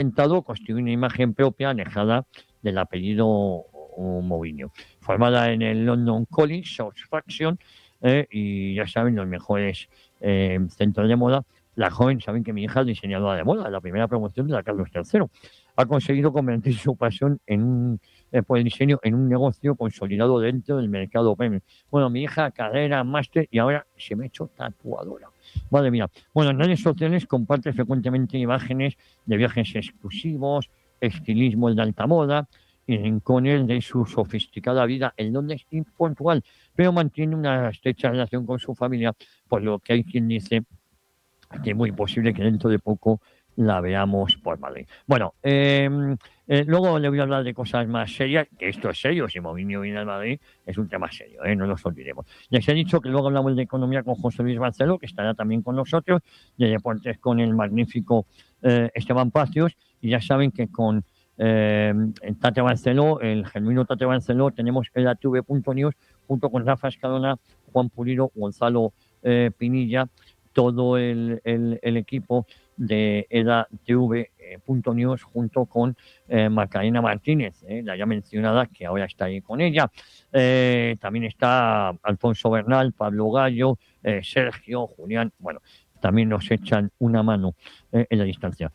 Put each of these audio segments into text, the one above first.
intentado construir una imagen propia alejada del apellido Mourinho. Formada en el London College of Fashion, y ya saben, los mejores centros de moda, la joven, saben que mi hija es diseñadora de moda, la primera promoción de la Carlos III. Ha conseguido convertir su pasión por el diseño en un negocio consolidado dentro del mercado premium. Bueno, mi hija, carrera, máster, y ahora se me ha hecho tatuadora. Madre mía. Bueno, en redes sociales comparte frecuentemente imágenes de viajes exclusivos, estilismo de alta moda y rincones de su sofisticada vida en Londres y Portugal, pero mantiene una estrecha relación con su familia, por lo que hay quien dice que es muy posible que dentro de poco la veamos por Madrid. Bueno, luego le voy a hablar de cosas más serias, que esto es serio, si Mourinho viene al Madrid es un tema serio, no nos olvidemos. Les he dicho que luego hablamos de economía con José Luis Barceló, que estará también con nosotros, de deportes con el magnífico Esteban Pacios, y ya saben que con Tate Barceló, el genuino Tate Barceló, tenemos el ATV.news junto con Rafa Escalona, Juan Pulido, Gonzalo Pinilla, todo el equipo de EDATV.news junto con Macarena Martínez, la ya mencionada, que ahora está ahí con ella. También está Alfonso Bernal, Pablo Gallo, Sergio, Julián, bueno, también nos echan una mano en la distancia.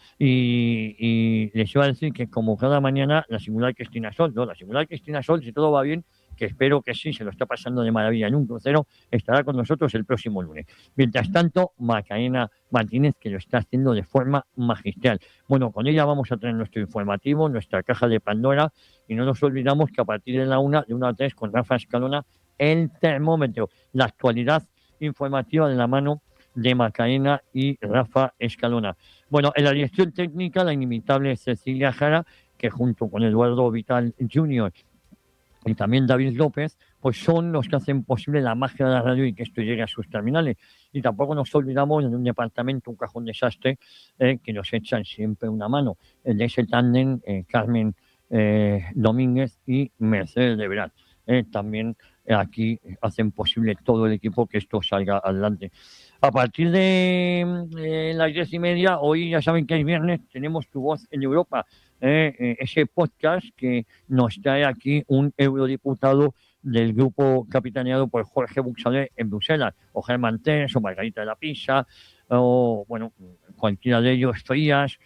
Y les iba a decir que como cada mañana, la singular Cristina Sol, ¿no? La singular Cristina Sol, si todo va bien, que espero que sí, se lo está pasando de maravilla en un crucero, estará con nosotros el próximo lunes. Mientras tanto, Macarena Martínez, que lo está haciendo de forma magistral. Bueno, con ella vamos a tener nuestro informativo, nuestra caja de Pandora, y no nos olvidamos que a partir de la 1, de 1 a 3, con Rafa Escalona, el termómetro, la actualidad informativa de la mano de Macarena y Rafa Escalona. Bueno, en la dirección técnica, la inimitable Cecilia Jara, que junto con Eduardo Vital Jr. y también David López, pues son los que hacen posible la magia de la radio y que esto llegue a sus terminales. Y tampoco nos olvidamos de un departamento, un cajón desastre, que nos echan siempre una mano, el de ese tándem Carmen Domínguez y Mercedes de Verán. También aquí hacen posible todo el equipo que esto salga adelante. A partir de las 10:30, hoy ya saben que es viernes, tenemos Tu Voz en Europa, ese podcast que nos trae aquí un eurodiputado del grupo capitaneado por Jorge Buxalet en Bruselas, o Germán Terz, o Margarita de la Pisa, o bueno, cualquiera de ellos, Frías,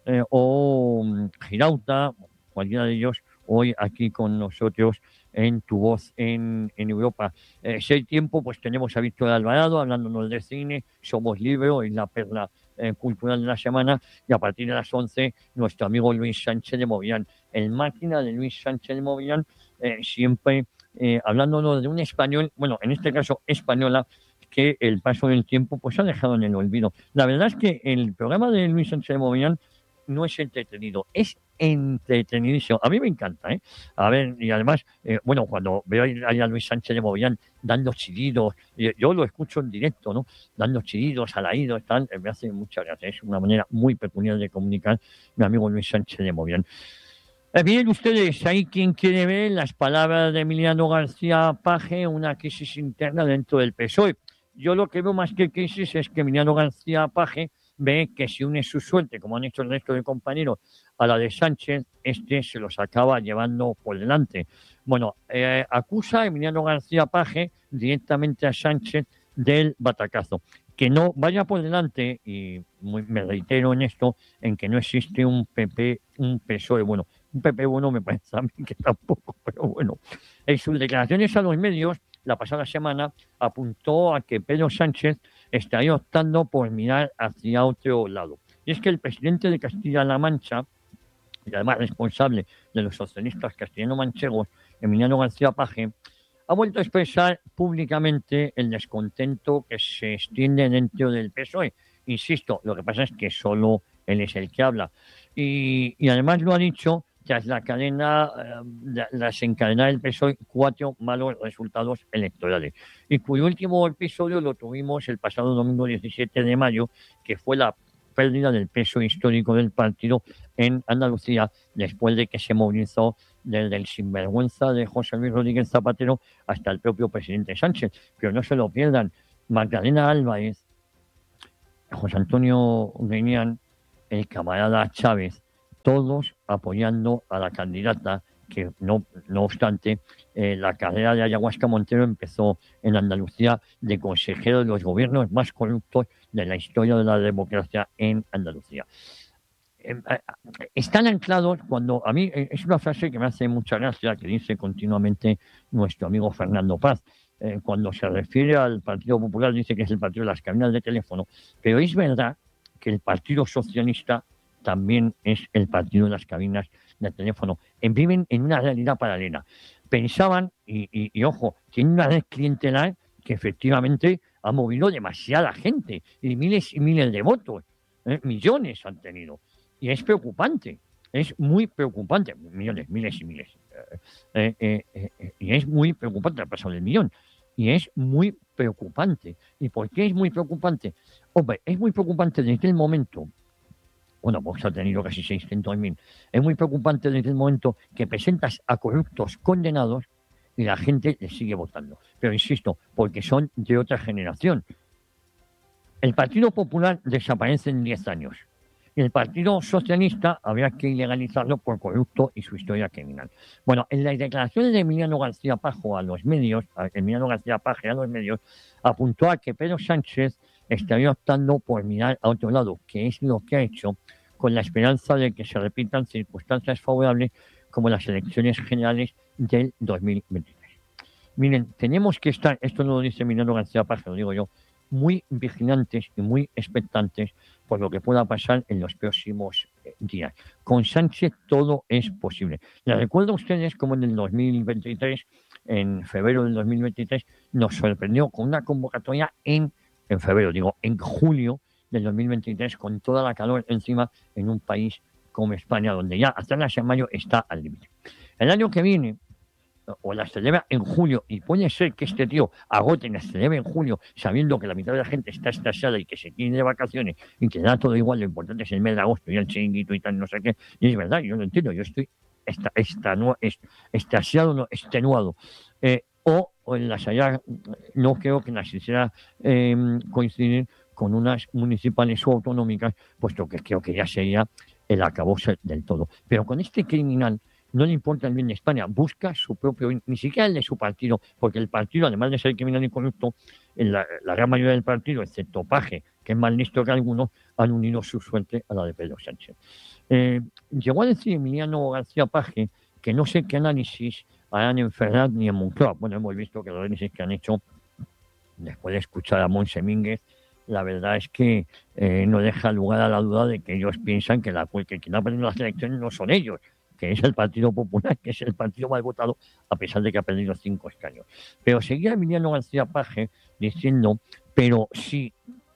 o Girauta, cualquiera de ellos, hoy aquí con nosotros en Tu Voz en Europa. Si hay tiempo, pues tenemos a Víctor Alvarado hablándonos de cine, Somos Libro, y la perla cultural de la semana, y a partir de las 11, nuestro amigo Luis Sánchez de Movián, el máquina de Luis Sánchez de Movián, siempre hablándonos de un español, bueno, en este caso española, que el paso del tiempo pues ha dejado en el olvido. La verdad es que el programa de Luis Sánchez de Movián no es entretenido, es entretenidísimo. A mí me encanta, ¿eh? A ver, y además, bueno, cuando veo ahí a Luis Sánchez de Movián dando chillidos, yo lo escucho en directo, ¿no? Dando chillidos, alaridos, tal, me hace mucha gracia. Es una manera muy peculiar de comunicar mi amigo Luis Sánchez de Movián. Bien, ustedes, hay quien quiere ver las palabras de Emiliano García Paje, una crisis interna dentro del PSOE. Yo lo que veo más que crisis es que Emiliano García Paje ve que si une su suerte, como han hecho el resto de compañeros, a la de Sánchez, este se los acaba llevando por delante. Bueno, acusa a Emiliano García Paje directamente a Sánchez del batacazo. Que no vaya por delante, y me reitero en esto, en que no existe un PP, un PSOE bueno. Un PP bueno me parece a mí que tampoco, pero bueno. En sus declaraciones a los medios, la pasada semana, apuntó a que Pedro Sánchez estaría optando por mirar hacia otro lado. Y es que el presidente de Castilla-La Mancha, y además responsable de los socialistas castellano-manchegos, Emiliano García Paje, ha vuelto a expresar públicamente el descontento que se extiende dentro del PSOE. Insisto, lo que pasa es que solo él es el que habla. Y además lo ha dicho tras la cadena, desencadenar el PSOE 4 malos resultados electorales. Y cuyo último episodio lo tuvimos el pasado domingo 17 de mayo, que fue la pérdida del peso histórico del partido en Andalucía, después de que se movilizó desde el sinvergüenza de José Luis Rodríguez Zapatero hasta el propio presidente Sánchez. Pero no se lo pierdan, Magdalena Álvarez, José Antonio Griñán, el camarada Chávez, todos apoyando a la candidata que no obstante, la carrera de Ayahuasca Montero empezó en Andalucía de consejero de los gobiernos más corruptos de la historia de la democracia en Andalucía. Están anclados cuando a mí es una frase que me hace mucha gracia, que dice continuamente nuestro amigo Fernando Paz. Cuando se refiere al Partido Popular dice que es el partido de las cabinas de teléfono, pero es verdad que el Partido Socialista también es el partido de las cabinas de teléfono. Viven en una realidad paralela. Pensaban, y ojo, tienen una red clientelar que efectivamente ha movido demasiada gente y miles de votos. Millones han tenido. Y es preocupante, es muy preocupante. Millones, miles y miles. Y es muy preocupante, ha pasado el millón. Y es muy preocupante. ¿Y por qué es muy preocupante? Hombre, es muy preocupante desde el momento. Bueno, Vox ha tenido casi 600.000. Es muy preocupante desde el momento que presentas a corruptos condenados y la gente les sigue votando. Pero insisto, porque son de otra generación. El Partido Popular desaparece en 10 años. Y el Partido Socialista habría que ilegalizarlo por corrupto y su historia criminal. Bueno, en las declaraciones de Emiliano García Paje a los medios, apuntó a que Pedro Sánchez estaría optando por mirar a otro lado, que es lo que ha hecho, con la esperanza de que se repitan circunstancias favorables como las elecciones generales del 2023. Miren, tenemos que estar, esto no lo dice Emiliano García Paje, lo digo yo, muy vigilantes y muy expectantes por lo que pueda pasar en los próximos días. Con Sánchez todo es posible. Les recuerdo a ustedes cómo en el 2023, en febrero del 2023, nos sorprendió con una convocatoria en febrero, en julio del 2023, con toda la calor encima en un país como España, donde ya hasta el mayo está al límite. El año que viene, o las celebra en julio, y puede ser que este tío agote y las celebre en julio, sabiendo que la mitad de la gente está estasiada y que se tiene de vacaciones y que da todo igual, lo importante es el mes de agosto y el chiringuito y tal, no sé qué, y es verdad, yo lo entiendo, yo estoy estasiado, no, extenuado. O en las allá, no creo que las quisiera coincidir con unas municipales o autonómicas, puesto que creo que ya sería el acabose del todo. Pero con este criminal no le importa el bien de España, busca su propio bien, ni siquiera el de su partido, porque el partido, además de ser criminal y corrupto, la gran mayoría del partido, excepto Paje, que es más listo que algunos, han unido su suerte a la de Pedro Sánchez. Llegó a decir Emiliano García Paje que no sé qué análisis harán en Ferraz ni en Moncloa. Bueno, hemos visto que los análisis que han hecho, después de escuchar a Monse Mínguez, la verdad es que no deja lugar a la duda de que ellos piensan que quien ha perdido las elecciones no son ellos, que es el Partido Popular, que es el partido más votado, a pesar de que ha perdido 5 escaños. Pero seguía Emiliano García Paje diciendo, pero sí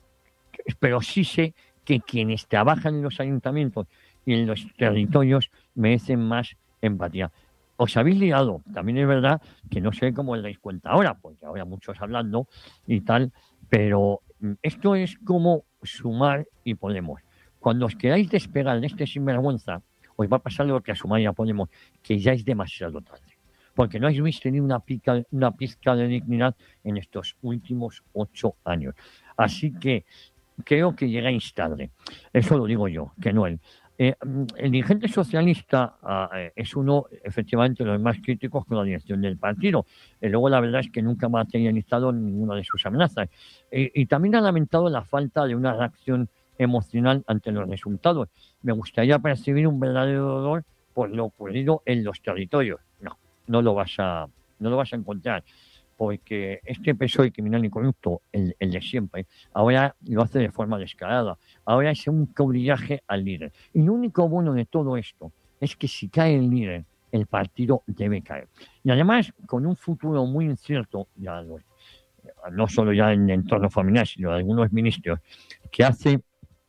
sé que quienes trabajan en los ayuntamientos y en los territorios merecen más empatía. Os habéis liado, también es verdad que no sé cómo os dais cuenta ahora, porque ahora muchos hablando y tal, pero esto es como Sumar y Podemos. Cuando os queráis despegar de este sinvergüenza, os va a pasar lo que a Sumar y a Podemos, que ya es demasiado tarde. Porque no habéis tenido una pizca de dignidad en estos últimos 8 años. Así que creo que llegáis tarde. Eso lo digo yo, que no él. El dirigente socialista es uno, efectivamente, de los más críticos con la dirección del partido. Luego, la verdad es que nunca ha materializado ninguna de sus amenazas. Y también ha lamentado la falta de una reacción emocional ante los resultados. Me gustaría percibir un verdadero dolor por lo ocurrido en los territorios. No lo vas a encontrar, porque este PSOE criminal y corrupto, el de siempre, ahora lo hace de forma descarada. Ahora es un caudillaje al líder. Y lo único bueno de todo esto es que si cae el líder, el partido debe caer. Y además, con un futuro muy incierto, no solo ya en el entorno familiar, sino de algunos ministros, que hace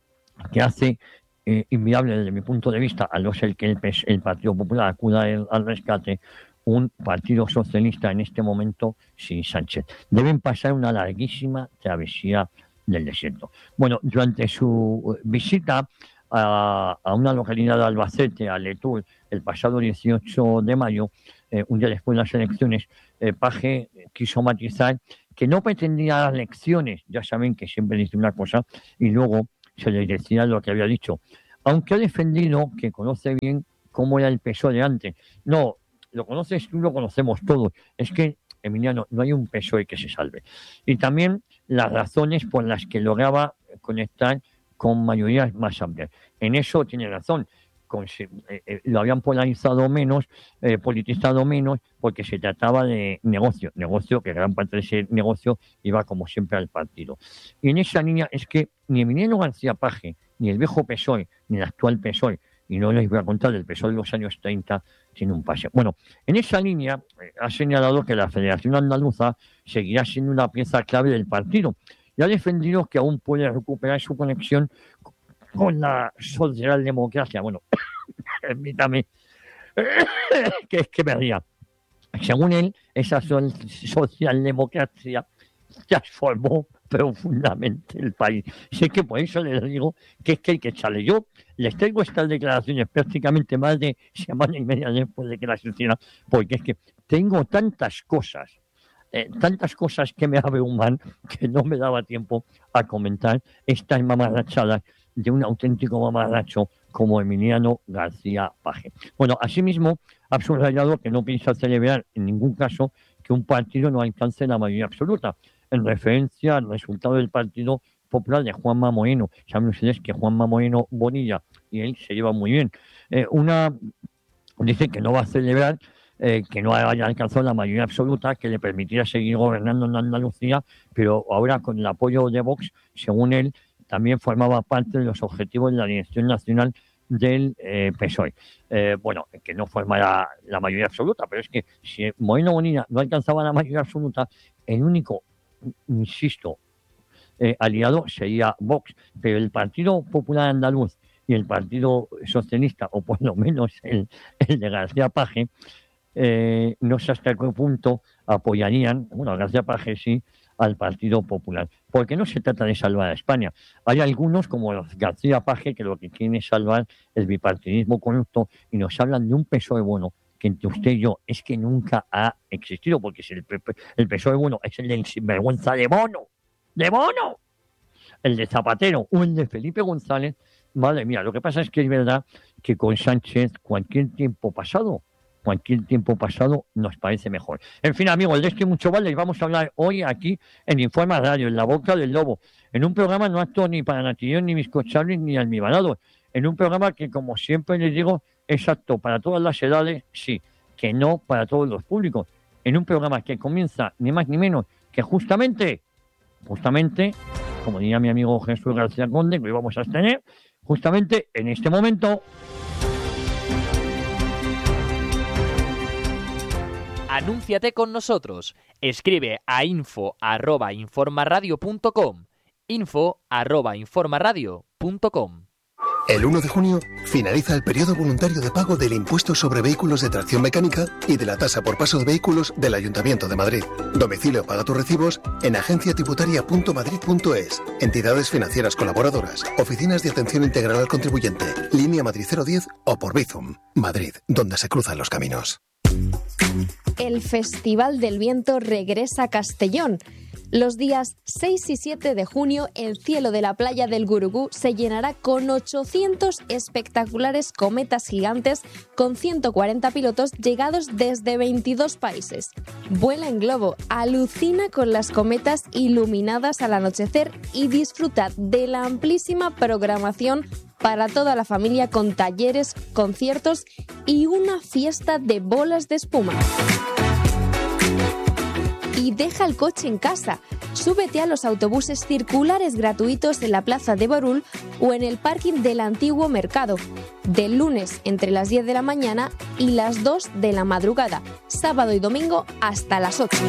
inviable desde mi punto de vista, a no ser que el Partido Popular acuda al rescate, un partido socialista en este momento sin Sánchez. Deben pasar una larguísima travesía del desierto. Bueno, durante su visita a una localidad de Albacete, a Letur, el pasado 18 de mayo, un día después de las elecciones, Paje quiso matizar que no pretendía dar lecciones, ya saben que siempre dice una cosa y luego se les decía lo que había dicho. aunque ha defendido que conoce bien cómo era el PSOE de antes. No, lo conoces tú, lo conocemos todos. Es que, Emiliano, no hay un PSOE que se salve. Y también las razones por las que lograba conectar con mayorías más amplias. En eso tiene razón. Lo habían polarizado menos, politizado menos, porque se trataba de negocio que gran parte de ese negocio iba como siempre al partido. Y en esa línea es que ni Emiliano García Paje, ni el viejo PSOE, ni el actual PSOE, y no les voy a contar del PSOE de los años 30, tiene un pase. Bueno, en esa línea ha señalado que la Federación Andaluza seguirá siendo una pieza clave del partido y ha defendido que aún puede recuperar su conexión con la socialdemocracia. Bueno, permítame que es que me ría. Según él, esa socialdemocracia transformó profundamente el país. Sé que por eso les digo que es que hay que echarle. Yo les traigo estas declaraciones prácticamente más de semana y media después de que las hiciera, porque es que tengo tantas cosas que me abruman que no me daba tiempo a comentar estas mamarrachadas de un auténtico mamarracho como Emiliano García Paje. Bueno, asimismo, ha subrayado que no piensa celebrar en ningún caso que un partido no alcance la mayoría absoluta, en referencia al resultado del Partido Popular de Juanma Moreno. Saben ustedes que Juanma Moreno Bonilla y él se llevan muy bien. Dice que no va a celebrar que no haya alcanzado la mayoría absoluta que le permitiera seguir gobernando en Andalucía, pero ahora con el apoyo de Vox, según él, también formaba parte de los objetivos de la dirección nacional del PSOE. Bueno, que no formara la mayoría absoluta, pero es que si Moreno Bonilla no alcanzaba la mayoría absoluta, el único, insisto, aliado sería Vox, pero el Partido Popular Andaluz y el Partido Socialista, o por lo menos el de García Paje, no sé hasta qué punto apoyarían, bueno, García Paje sí, al Partido Popular, porque no se trata de salvar a España. Hay algunos, como los García Paje, que lo que quieren es salvar el bipartidismo corrupto y nos hablan de un PSOE bueno, que entre usted y yo es que nunca ha existido, porque si el PSOE bueno es el del sinvergüenza de Bono, el de Zapatero o el de Felipe González, madre mía. Lo que pasa es que es verdad que con Sánchez cualquier tiempo pasado nos parece mejor. En fin, amigos, de esto y mucho vale, y vamos a hablar hoy aquí en Informa Radio, en La Boca del Lobo, en un programa no apto ni para Natillón, ni bizcochables, ni almibarados, en un programa que, como siempre les digo, es apto para todas las edades, sí, que no para todos los públicos, en un programa que comienza ni más ni menos que justamente, como diría mi amigo Jesús García Conde, que hoy vamos a tener, justamente en este momento. Anúnciate con nosotros. Escribe a info@informaradio.com. info@informaradio.com. El 1 de junio finaliza el periodo voluntario de pago del impuesto sobre vehículos de tracción mecánica y de la tasa por paso de vehículos del Ayuntamiento de Madrid. Domicilio paga tus recibos en agenciatributaria.madrid.es, entidades financieras colaboradoras, oficinas de atención integral al contribuyente, línea Madrid 010 o por Bizum. Madrid, donde se cruzan los caminos. El Festival del Viento regresa a Castellón. Los días 6 y 7 de junio, el cielo de la playa del Gurugú se llenará con 800 espectaculares cometas gigantes con 140 pilotos llegados desde 22 países. Vuela en globo, alucina con las cometas iluminadas al anochecer y disfruta de la amplísima programación para toda la familia con talleres, conciertos y una fiesta de bolas de espuma. Y deja el coche en casa. Súbete a los autobuses circulares gratuitos en la Plaza de Borul o en el parking del antiguo mercado. Del lunes entre las 10 de la mañana y las 2 de la madrugada. Sábado y domingo hasta las 8.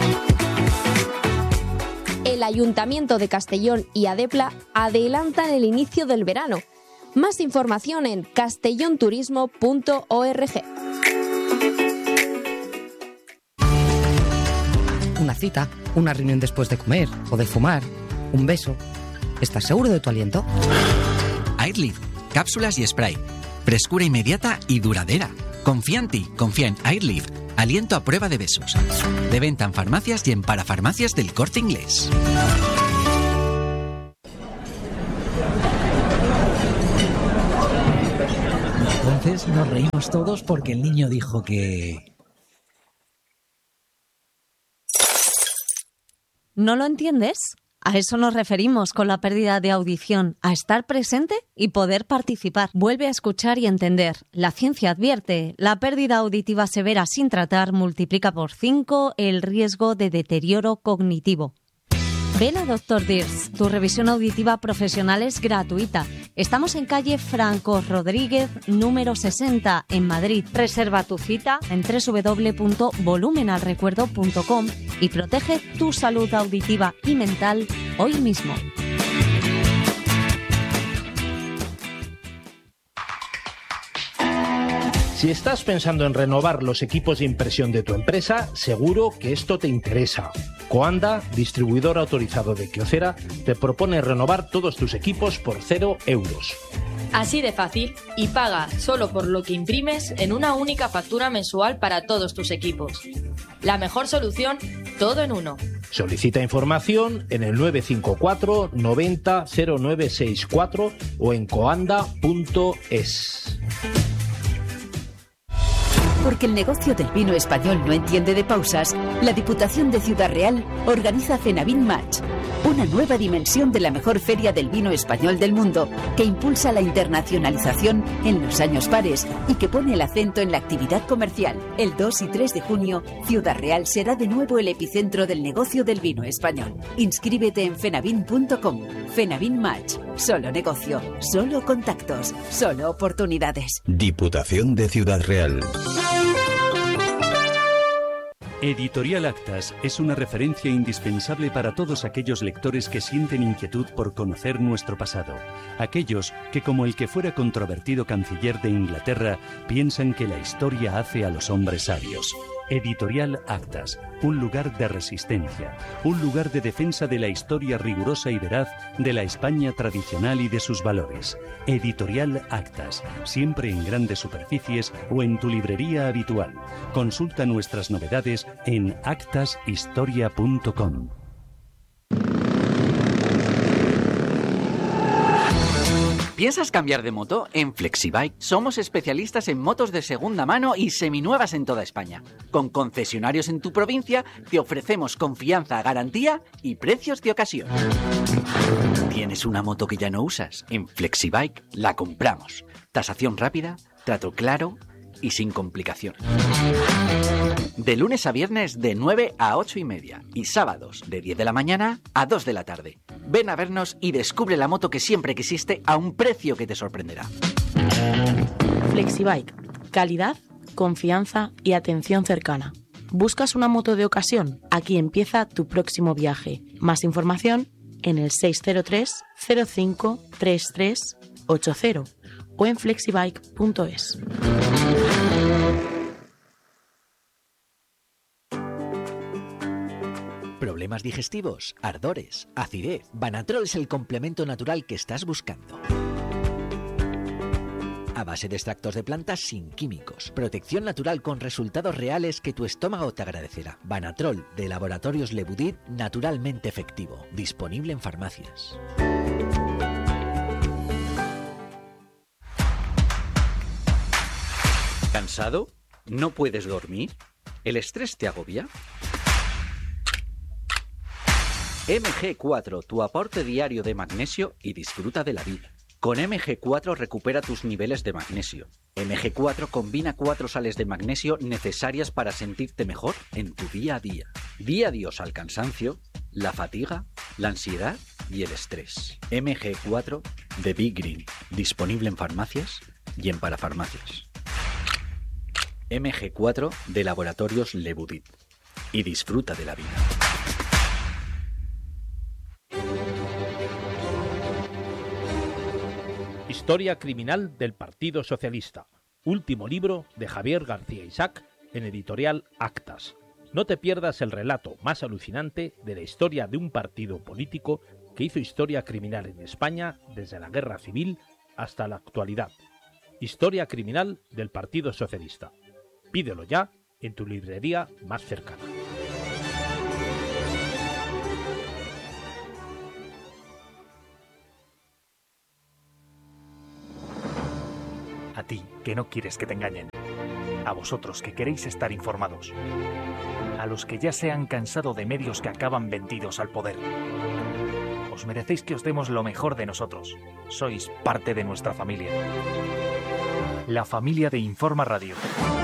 El Ayuntamiento de Castellón y Adepla adelantan el inicio del verano. Más información en castellonturismo.org. Una cita, una reunión después de comer o de fumar, un beso. ¿Estás seguro de tu aliento? Airlift, cápsulas y spray. Frescura inmediata y duradera. Confía en ti, confía en Airlift. Aliento a prueba de besos. De venta en farmacias y en parafarmacias del Corte Inglés. Nos reímos todos porque el niño dijo que... ¿No lo entiendes? A eso nos referimos con la pérdida de audición, a estar presente y poder participar. Vuelve a escuchar y entender. La ciencia advierte, la pérdida auditiva severa sin tratar multiplica por 5 el riesgo de deterioro cognitivo. Ven a Dr. Dirs, tu revisión auditiva profesional es gratuita. Estamos en calle Franco Rodríguez, número 60, en Madrid. Reserva tu cita en www.volumenalrecuerdo.com y protege tu salud auditiva y mental hoy mismo. Si estás pensando en renovar los equipos de impresión de tu empresa, seguro que esto te interesa. Coanda, distribuidor autorizado de Kyocera, te propone renovar todos tus equipos por 0 euros. Así de fácil, y paga solo por lo que imprimes en una única factura mensual para todos tus equipos. La mejor solución, todo en uno. Solicita información en el 954 90 0964 o en coanda.es. Porque el negocio del vino español no entiende de pausas, la Diputación de Ciudad Real organiza Fenavin Match, una nueva dimensión de la mejor feria del vino español del mundo, que impulsa la internacionalización en los años pares y que pone el acento en la actividad comercial. El 2 y 3 de junio, Ciudad Real será de nuevo el epicentro del negocio del vino español. Inscríbete en fenavin.com. Fenavin Match. Solo negocio, solo contactos, solo oportunidades. Diputación de Ciudad Real. Editorial Actas es una referencia indispensable para todos aquellos lectores que sienten inquietud por conocer nuestro pasado. Aquellos que, como el que fuera controvertido canciller de Inglaterra, piensan que la historia hace a los hombres sabios. Editorial Actas, un lugar de resistencia, un lugar de defensa de la historia rigurosa y veraz de la España tradicional y de sus valores. Editorial Actas, siempre en grandes superficies o en tu librería habitual. Consulta nuestras novedades en actashistoria.com. ¿Piensas cambiar de moto? En Flexibike somos especialistas en motos de segunda mano y seminuevas en toda España. Con concesionarios en tu provincia te ofrecemos confianza, garantía y precios de ocasión. ¿Tienes una moto que ya no usas? En Flexibike la compramos. Tasación rápida, trato claro y sin complicaciones. De lunes a viernes de 9 a 8 y media y sábados de 10 de la mañana a 2 de la tarde. Ven a vernos y descubre la moto que siempre quisiste a un precio que te sorprenderá. Flexibike. Calidad, confianza y atención cercana. ¿Buscas una moto de ocasión? Aquí empieza tu próximo viaje. Más información en el 603 05 33 80 o en flexibike.es. ¿Problemas digestivos? ¿Ardores? ¿Acidez? Banatrol es el complemento natural que estás buscando. A base de extractos de plantas sin químicos. Protección natural con resultados reales que tu estómago te agradecerá. Banatrol de Laboratorios Le Boudit, naturalmente efectivo. Disponible en farmacias. ¿Cansado? ¿No puedes dormir? ¿El estrés te agobia? MG4, tu aporte diario de magnesio y disfruta de la vida. Con MG4 recupera tus niveles de magnesio. MG4 combina 4 sales de magnesio necesarias para sentirte mejor en tu día a día. Di adiós al cansancio, la fatiga, la ansiedad y el estrés. MG4 de Big Green, disponible en farmacias y en parafarmacias. MG4 de Laboratorios Le Boudit. Y disfruta de la vida. Historia criminal del Partido Socialista. Último libro de Javier García Isaac en editorial Actas. No te pierdas el relato más alucinante de la historia de un partido político que hizo historia criminal en España desde la Guerra Civil hasta la actualidad. Historia criminal del Partido Socialista. Pídelo ya en tu librería más cercana. A ti, que no quieres que te engañen. A vosotros que queréis estar informados. A los que ya se han cansado de medios que acaban vendidos al poder. Os merecéis que os demos lo mejor de nosotros. Sois parte de nuestra familia. La familia de Informa Radio.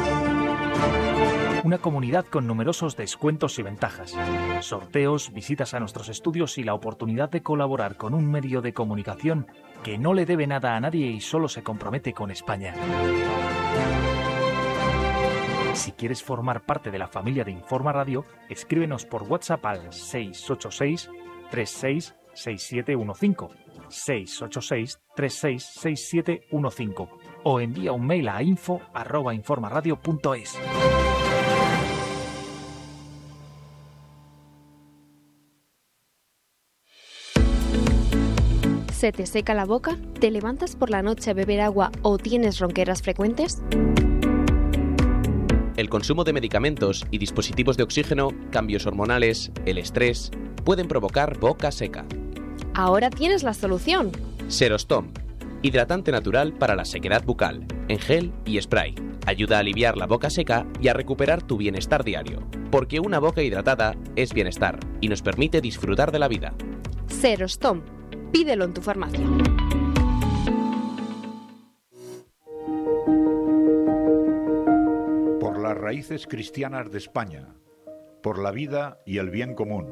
Una comunidad con numerosos descuentos y ventajas, sorteos, visitas a nuestros estudios y la oportunidad de colaborar con un medio de comunicación que no le debe nada a nadie y solo se compromete con España. Si quieres formar parte de la familia de Informa Radio, escríbenos por WhatsApp al 686 366715, 686 366715 o envía un mail a info@informaradio.es. ¿Se te seca la boca? ¿Te levantas por la noche a beber agua o tienes ronqueras frecuentes? El consumo de medicamentos y dispositivos de oxígeno, cambios hormonales, el estrés, pueden provocar boca seca. Ahora tienes la solución. Serostom, hidratante natural para la sequedad bucal, en gel y spray. Ayuda a aliviar la boca seca y a recuperar tu bienestar diario. Porque una boca hidratada es bienestar y nos permite disfrutar de la vida. Serostom. Pídelo en tu farmacia. Por las raíces cristianas de España, por la vida y el bien común.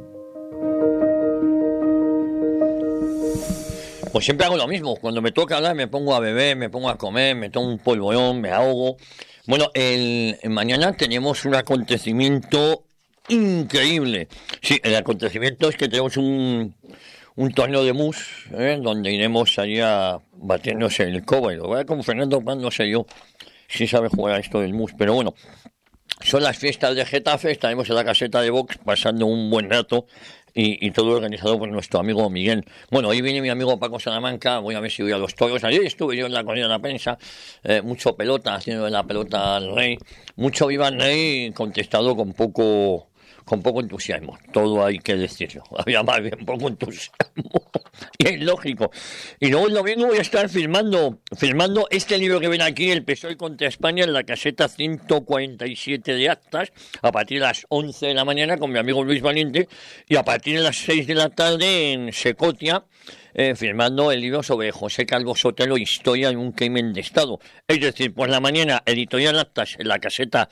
Pues siempre hago lo mismo. Cuando me toca hablar me pongo a beber, me pongo a comer, me tomo un polvorón, me ahogo. Bueno, mañana tenemos un acontecimiento increíble. Sí, el acontecimiento es que tenemos un torneo de mus, donde iremos allá batiéndose el cobre. Lo voy a con Fernando Pan, no sé yo si sabe jugar a esto del mus, pero bueno, son las fiestas de Getafe, estaremos en la caseta de Vox pasando un buen rato y todo organizado por nuestro amigo Miguel. Bueno, hoy viene mi amigo Paco Salamanca, voy a ver si voy a los toros. Ayer estuve yo en la corrida de la prensa, mucho pelota, haciendo la pelota al rey, mucho viva el rey, contestado con poco entusiasmo, todo hay que decirlo, había más bien poco entusiasmo, y es lógico. Y luego el domingo voy a estar filmando este libro que ven aquí, El PSOE contra España, en la caseta 147 de Actas, a partir de las 11 de la mañana con mi amigo Luis Valiente, y a partir de las 6 de la tarde en Secotia, firmando el libro sobre José Calvo Sotelo, Historia de un crimen de Estado. Es decir, por la mañana, Editorial Actas en la caseta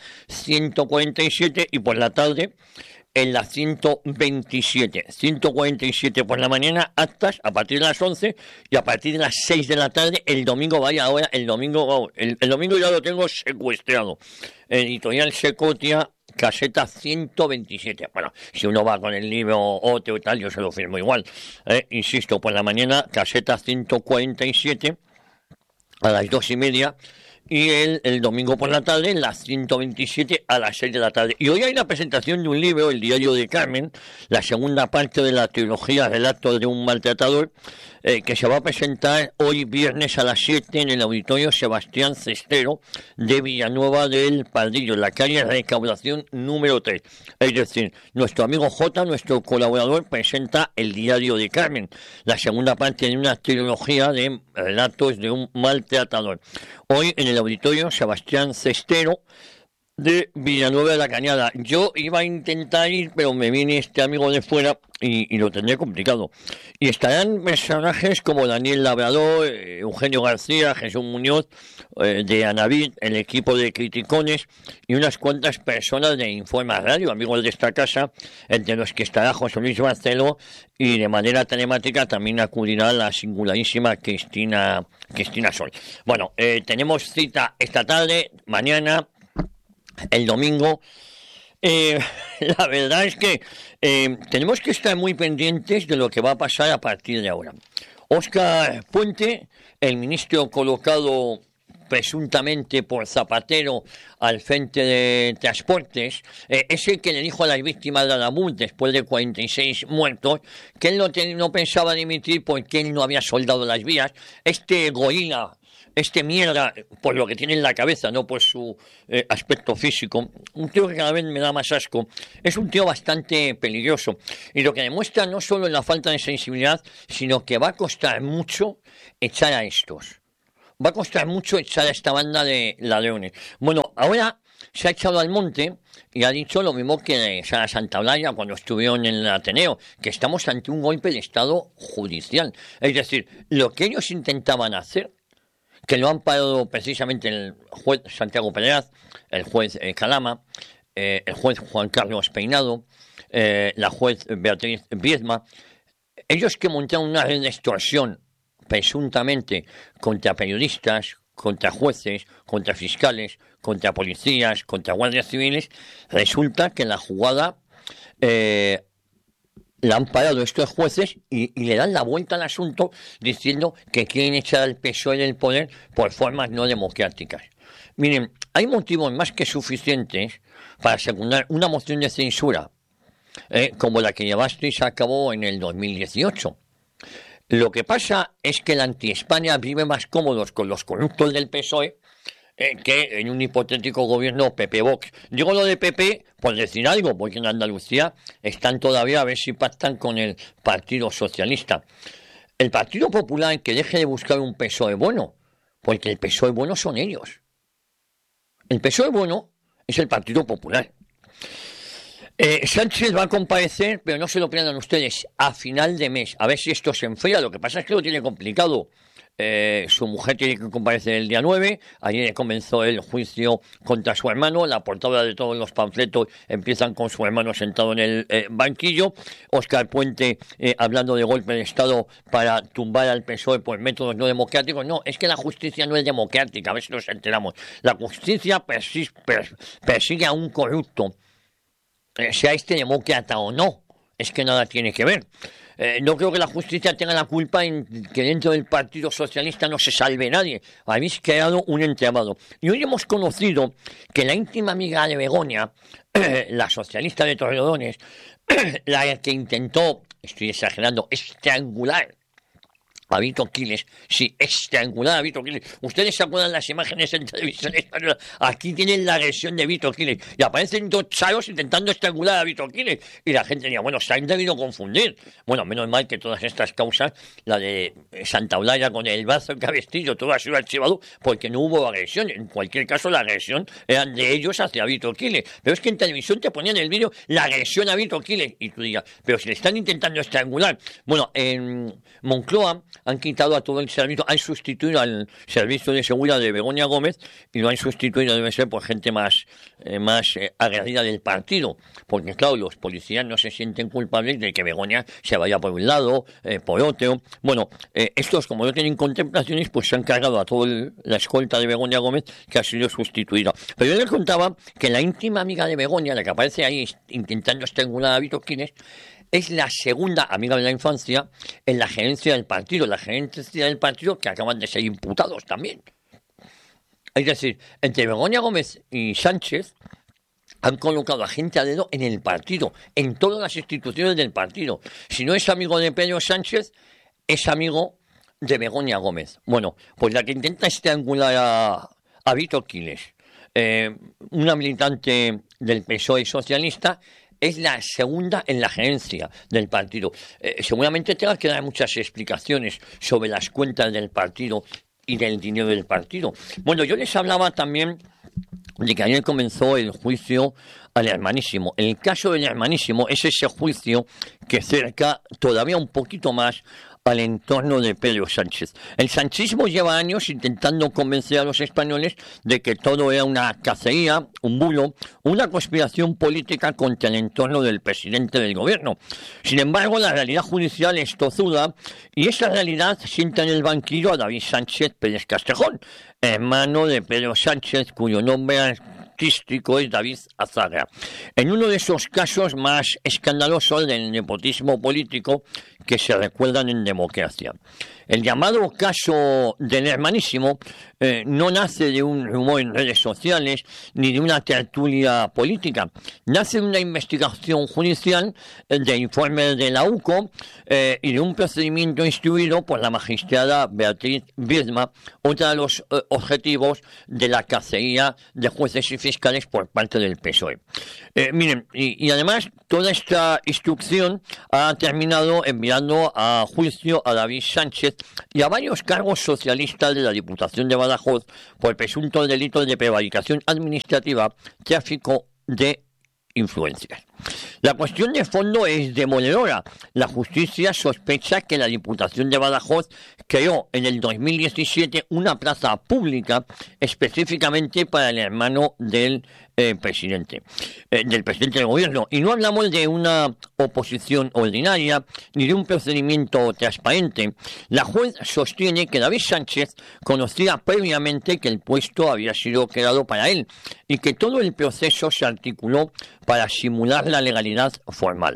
147 y por la tarde en la 127. 147 por la mañana, Actas a partir de las 11 y a partir de las 6 de la tarde el domingo. Vaya ahora, el domingo ya lo tengo secuestrado. Editorial Secotia, caseta 127. Bueno, si uno va con el libro otro y tal, yo se lo firmo igual. Insisto, por la mañana, caseta 147 a las 2:30 y el domingo por la tarde, en las 127 a las 6 de la tarde. Y hoy hay la presentación de un libro, El diario de Carmen, la segunda parte de la trilogía Relatos de un maltratador, que se va a presentar hoy viernes a las 7 en el Auditorio Sebastián Cestero de Villanueva del Pardillo, en la calle Recaudación número 3. Es decir, nuestro amigo J, nuestro colaborador, presenta El diario de Carmen, la segunda parte de una trilogía de relatos de un maltratador. Hoy en el Auditorio Sebastián Cestero de Villanueva de la Cañada. Yo iba a intentar ir, pero me viene este amigo de fuera y lo tendré complicado. Y estarán personajes como Daniel Labrador, Eugenio García, Jesús Muñoz, de Anavid, el equipo de Criticones y unas cuantas personas de Informa Radio, amigos de esta casa, entre los que estará José Luis Barceló, y de manera telemática también acudirá la singularísima Cristina Sol. Bueno, tenemos cita esta tarde, mañana, el domingo. La verdad es que tenemos que estar muy pendientes de lo que va a pasar a partir de ahora. Óscar Puente, el ministro colocado presuntamente por Zapatero al frente de Transportes, es el que le dijo a las víctimas de Alamut, después de 46 muertos, que él no pensaba dimitir porque él no había soldado las vías. Este gorila, este mierda, por lo que tiene en la cabeza, no por su aspecto físico, un tío que cada vez me da más asco, es un tío bastante peligroso. Y lo que demuestra no solo la falta de sensibilidad, sino que va a costar mucho echar a estos. va a costar mucho echar a esta banda de ladrones. Bueno, ahora se ha echado al monte y ha dicho lo mismo que Sara Santaolalla cuando estuvieron en el Ateneo, que estamos ante un golpe de Estado judicial. Es decir, lo que ellos intentaban hacer, que lo han parado precisamente el juez Santiago Pereraz, el juez Calama, el juez Juan Carlos Peinado, la juez Beatriz Viedma, ellos que montaron una red de extorsión presuntamente contra periodistas, contra jueces, contra fiscales, contra policías, contra guardias civiles, resulta que la jugada la han parado estos jueces y le dan la vuelta al asunto diciendo que quieren echar al PSOE del poder por formas no democráticas. Miren, hay motivos más que suficientes para secundar una moción de censura como la que llevasteis a cabo en el 2018. Lo que pasa es que la anti-España vive más cómodos con los corruptos del PSOE que en un hipotético gobierno PP-Vox. Digo lo de PP por decir algo, porque en Andalucía están todavía a ver si pactan con el Partido Socialista. El Partido Popular que deje de buscar un PSOE bueno, porque el PSOE bueno son ellos. El PSOE bueno es el Partido Popular. Sánchez va a comparecer, pero no se lo pierdan ustedes, a final de mes, a ver si esto se enfría. Lo que pasa es que lo tiene complicado. Su mujer tiene que comparecer el día 9. Ayer comenzó el juicio contra su hermano. La portada de todos los panfletos empiezan con su hermano sentado en el banquillo. Óscar Puente hablando de golpe de Estado para tumbar al PSOE por métodos no democráticos. No, es que la justicia no es democrática, a ver si nos enteramos. La justicia persigue a un corrupto, sea este demócrata o no. Es que nada tiene que ver. No creo que la justicia tenga la culpa en que dentro del Partido Socialista no se salve nadie. Habéis creado un entramado. Y hoy hemos conocido que la íntima amiga de Begoña, la socialista de Torrelodones, la que intentó, estoy exagerando, estrangular a Vito Quiles, sí, estrangular a Vito Quiles. Ustedes se acuerdan las imágenes en televisión española. Aquí tienen la agresión de Vito Quiles y aparecen dos charos intentando estrangular a Vito Quiles y la gente diría, bueno, se han debido confundir. Bueno, menos mal que todas estas causas, la de Santaolalla con el brazo en cabestillo, todo ha sido archivado porque no hubo agresión. En cualquier caso, la agresión era de ellos hacia Vito Quiles. Pero es que en televisión te ponían el vídeo la agresión a Vito Quiles y tú digas, pero si le están intentando estrangular. Bueno, en Moncloa han quitado a todo el servicio, han sustituido al servicio de seguridad de Begoña Gómez y lo han sustituido, debe ser, por gente más agredida del partido, porque claro, los policías no se sienten culpables de que Begoña se vaya por un lado, por otro. Bueno, estos, como no tienen contemplaciones, pues se han cargado a toda la escolta de Begoña Gómez, que ha sido sustituida. Pero yo les contaba que la íntima amiga de Begoña, la que aparece ahí intentando estrangular a Vito Quiles, es la segunda amiga de la infancia en la gerencia del partido. La gerencia del partido que acaban de ser imputados también. Es decir, entre Begoña Gómez y Sánchez han colocado a gente a dedo en el partido, en todas las instituciones del partido. Si no es amigo de Pedro Sánchez, es amigo de Begoña Gómez. Bueno, pues la que intenta estrangular a Vito Quiles, una militante del PSOE socialista, es la segunda en la gerencia del partido. Seguramente tenga que dar muchas explicaciones sobre las cuentas del partido y del dinero del partido. Bueno, yo les hablaba también de que ayer comenzó el juicio al Hermanísimo. El caso del Hermanísimo es ese juicio que cerca todavía un poquito más al entorno de Pedro Sánchez. El sanchismo lleva años intentando convencer a los españoles de que todo era una cacería, un bulo, una conspiración política contra el entorno del presidente del gobierno. Sin embargo, la realidad judicial es tozuda y esa realidad sienta en el banquillo a David Sánchez Pérez Castejón, hermano de Pedro Sánchez, cuyo nombre artístico es David Azagra. En uno de esos casos más escandalosos del nepotismo político que se recuerdan en democracia. El llamado caso del Hermanísimo no nace de un rumor en redes sociales ni de una tertulia política. Nace de una investigación judicial, de informes de la UCO y de un procedimiento instruido por la magistrada Beatriz Biedma, otra de los objetivos de la cacería de jueces y fiscales por parte del PSOE. Miren, y además toda esta instrucción ha terminado enviando a juicio a David Sánchez y a varios cargos socialistas de la Diputación de Badajoz por presuntos delitos de prevaricación administrativa, tráfico de influencias. La cuestión de fondo es demoledora. La justicia sospecha que la Diputación de Badajoz creó en el 2017 una plaza pública específicamente para el hermano del presidente del gobierno. Y no hablamos de una oposición ordinaria ni de un procedimiento transparente. La juez sostiene que David Sánchez conocía previamente que el puesto había sido creado para él y que todo el proceso se articuló para simular la legalidad formal.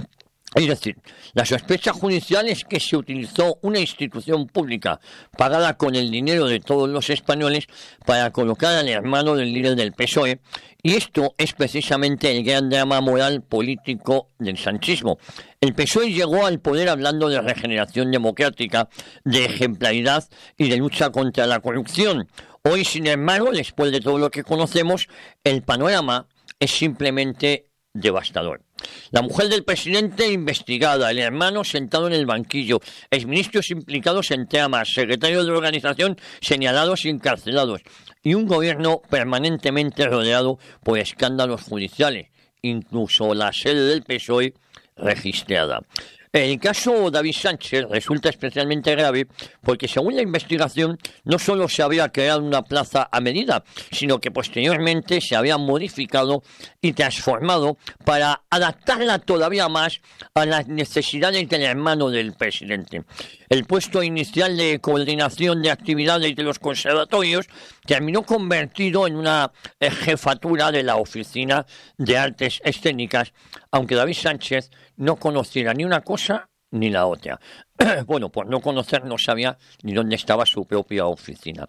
Es decir, la sospecha judicial es que se utilizó una institución pública pagada con el dinero de todos los españoles para colocar al hermano del líder del PSOE, y esto es precisamente el gran drama moral político del sanchismo. El PSOE llegó al poder hablando de regeneración democrática, de ejemplaridad y de lucha contra la corrupción. Hoy, sin embargo, después de todo lo que conocemos, el panorama es simplemente devastador. La mujer del presidente investigada, el hermano sentado en el banquillo, exministros implicados en tramas, secretarios de organización señalados y encarcelados, y un gobierno permanentemente rodeado por escándalos judiciales, incluso la sede del PSOE registrada. El caso David Sánchez resulta especialmente grave porque, según la investigación, no solo se había creado una plaza a medida, sino que posteriormente se había modificado y transformado para adaptarla todavía más a las necesidades del hermano del presidente. El puesto inicial de coordinación de actividades de los conservatorios terminó convertido en una jefatura de la Oficina de Artes Escénicas, aunque David Sánchez no conociera ni una cosa ni la otra. Bueno, por no conocer no sabía ni dónde estaba su propia oficina.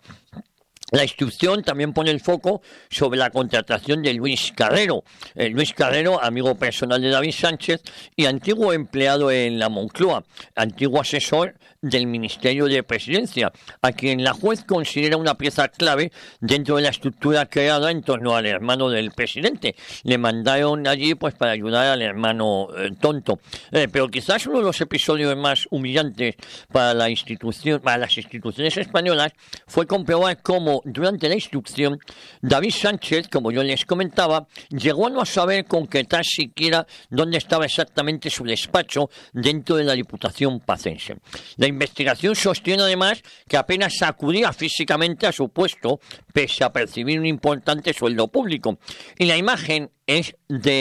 La instrucción también pone el foco sobre la contratación de Luis Carrero. Luis Carrero, amigo personal de David Sánchez y antiguo empleado en la Moncloa, antiguo asesor del Ministerio de Presidencia, a quien la juez considera una pieza clave dentro de la estructura creada en torno al hermano del presidente. Le mandaron allí pues para ayudar al hermano tonto. Pero quizás uno de los episodios más humillantes para las instituciones españolas fue comprobar cómo durante la instrucción David Sánchez, como yo les comentaba, llegó a no saber concretar siquiera dónde estaba exactamente su despacho dentro de la Diputación pacense. La investigación sostiene además que apenas acudía físicamente a su puesto, pese a percibir un importante sueldo público. Y la imagen es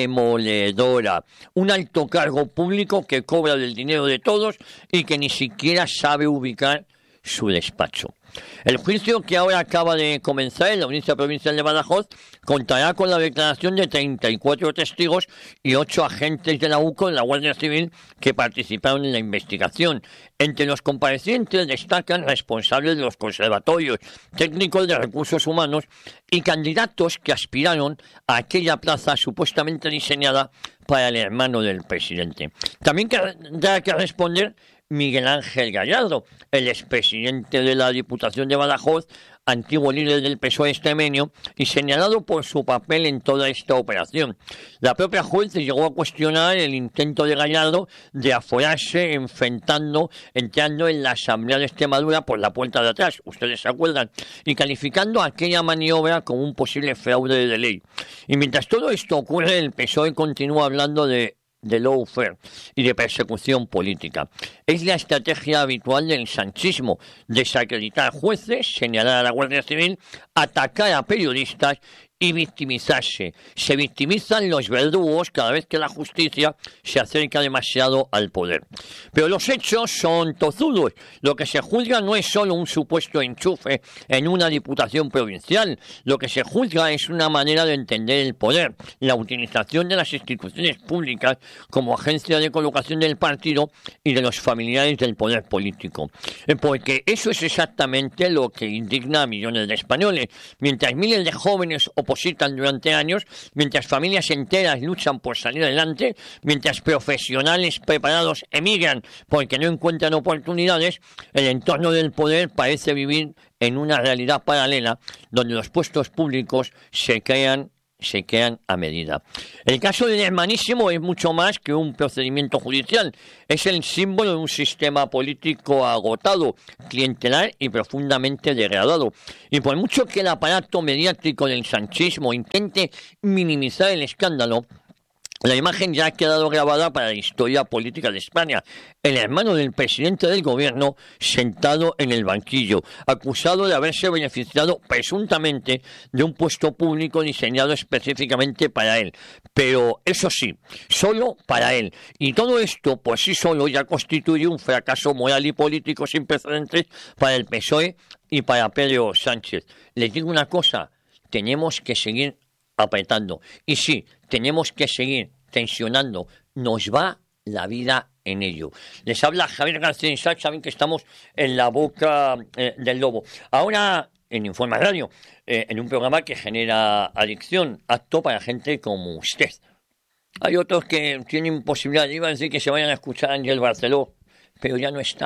demoledora. Un alto cargo público que cobra del dinero de todos y que ni siquiera sabe ubicar su despacho. El juicio, que ahora acaba de comenzar en la Audiencia Provincial de Badajoz, contará con la declaración de 34 testigos y 8 agentes de la UCO de la Guardia Civil que participaron en la investigación. Entre los comparecientes destacan responsables de los conservatorios, técnicos de recursos humanos y candidatos que aspiraron a aquella plaza supuestamente diseñada para el hermano del presidente. También tendrá que responder Miguel Ángel Gallardo, el expresidente de la Diputación de Badajoz, antiguo líder del PSOE extremeño y señalado por su papel en toda esta operación. La propia juez llegó a cuestionar el intento de Gallardo de aforarse entrando en la Asamblea de Extremadura por la puerta de atrás, ustedes se acuerdan, y calificando aquella maniobra como un posible fraude de ley. Y mientras todo esto ocurre, el PSOE continúa hablando de lawfare y de persecución política. Es la estrategia habitual del sanchismo: desacreditar jueces, señalar a la Guardia Civil, atacar a periodistas y victimizarse. Se victimizan los verdugos cada vez que la justicia se acerca demasiado al poder. Pero los hechos son tozudos. Lo que se juzga no es solo un supuesto enchufe en una diputación provincial. Lo que se juzga es una manera de entender el poder, la utilización de las instituciones públicas como agencia de colocación del partido y de los familiares del poder político. Porque eso es exactamente lo que indigna a millones de españoles. Mientras miles de jóvenes opositan durante años, mientras familias enteras luchan por salir adelante, mientras profesionales preparados emigran porque no encuentran oportunidades, el entorno del poder parece vivir en una realidad paralela donde los puestos públicos se crean a medida. El caso del Hermanísimo es mucho más que un procedimiento judicial. Es el símbolo de un sistema político agotado, clientelar y profundamente degradado. Y por mucho que el aparato mediático del sanchismo intente minimizar el escándalo, la imagen ya ha quedado grabada para la historia política de España. El hermano del presidente del gobierno sentado en el banquillo, acusado de haberse beneficiado presuntamente de un puesto público diseñado específicamente para él. Pero eso sí, solo para él. Y todo esto por sí solo ya constituye un fracaso moral y político sin precedentes para el PSOE y para Pedro Sánchez. Les digo una cosa, tenemos que seguir apretando. Y sí, tenemos que seguir tensionando. Nos va la vida en ello. Les habla Javier García Isaac, saben que estamos en la boca del lobo. Ahora, en Informa Radio, en un programa que genera adicción, apto para gente como usted. Hay otros que tienen posibilidad, iba a decir que se vayan a escuchar a Ángel Barceló, pero ya no está.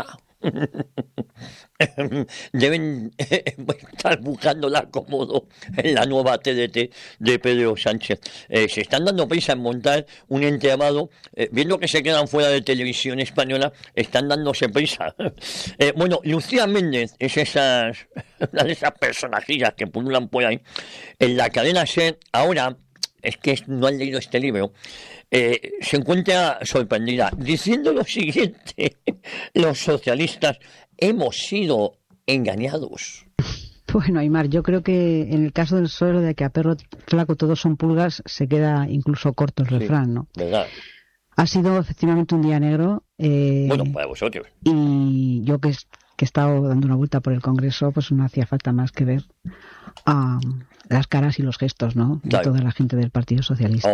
Deben estar buscándola cómodo en la nueva TDT de Pedro Sánchez. Se están dando prisa en montar un entramado, viendo que se quedan fuera de televisión española, están dándose prisa. Bueno, Lucía Méndez es una de esas personajillas que pululan por ahí en la cadena SER. Ahora, es que no han leído este libro, se encuentra sorprendida diciendo lo siguiente: los socialistas hemos sido engañados. Bueno, Aymar, yo creo que en el caso del suelo de que a perro flaco todos son pulgas, se queda incluso corto el refrán, ¿no? ¿Verdad? Ha sido efectivamente un día negro. Bueno, para vosotros. Y yo que he estado dando una vuelta por el Congreso, pues no hacía falta más que ver las caras y los gestos, ¿no? De toda la gente del Partido Socialista.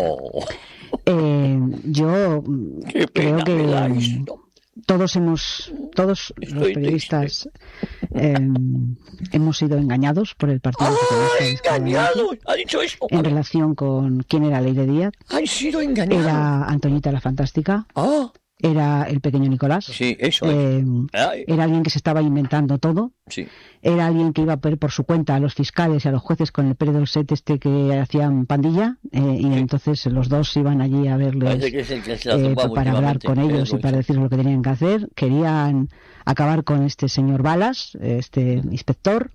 Yo creo que todos los periodistas hemos sido engañados por el Partido Socialista. ¡Engañados! ¿Ha dicho eso? En relación con quién era Leire Díaz. ¡Han sido engañados! Era Antoñita la Fantástica. Era el pequeño Nicolás. Sí, eso era alguien que se estaba inventando todo. Sí. Era alguien que iba a ver por su cuenta a los fiscales y a los jueces con el Pedro Set que hacían pandilla, y entonces los dos iban allí a verles para hablar con ellos y para decirles lo que tenían que hacer. Querían acabar con este señor Balas, este inspector,